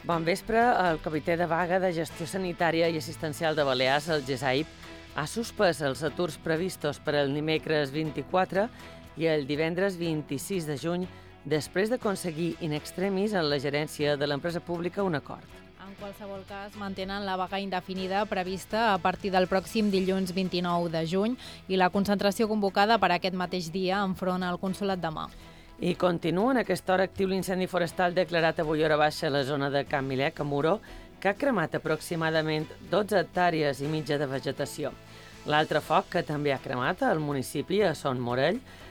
Bon vespre. El Comitè de Vaga de Gestió Sanitària i Assistencial de Balears, el GESAIB, ha suspès els aturs previstos per el dimecres 24 i el divendres 26 de juny després d'aconseguir in extremis en la gerència de l'empresa pública un acord. En qualsevol cas, mantenen la vaga indefinida prevista a partir del pròxim dilluns 29 de juny i la concentració convocada per aquest mateix dia enfront al Consolat de Mar. I continua en aquesta hora actiu l'incendi forestal declarat avui hora baixa a la zona de Can Milec, a Muro, que ha cremat aproximadament 12 hectàrees i mitja de vegetació. L'altre foc, que també ha cremat al municipi, a Son Morell,